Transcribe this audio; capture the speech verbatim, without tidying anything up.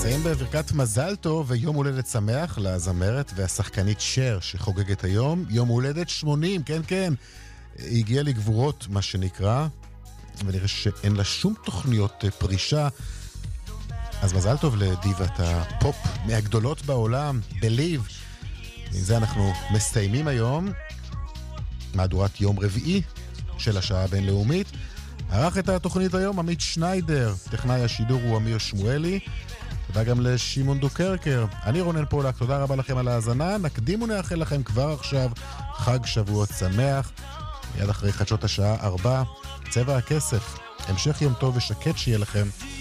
נסיים בברכת מזל טוב ויום הולדת שמח לזמרת והשחקנית שר שחוגגת היום. יום הולדת שמונים, כן כן. היא הגיעה לגבורות, מה שנקרא, ונראה שאין לה שום תוכניות פרישה. אז מזל טוב לדיבת הפופ מהגדולות בעולם, בליב. עם זה אנחנו מסיימים היום מהדורת יום רביעי של השעה הבינלאומית. ערך את התוכנית היום עמית שניידר, טכנאי השידור הוא אמיר שמואלי. תודה גם לשמעון דוקרקר. אני רונן פולק, תודה רבה לכם על ההאזנה. נקדים ונאחל לכם כבר עכשיו חג שבועות שמח. מיד אחרי חדשות השעה ארבע, צבע הכסף. המשך יום טוב ושקט שיהיה לכם.